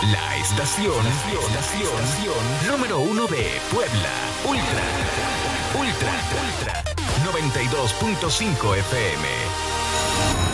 La estación número 1 de Puebla. Ultra 92.5 FM.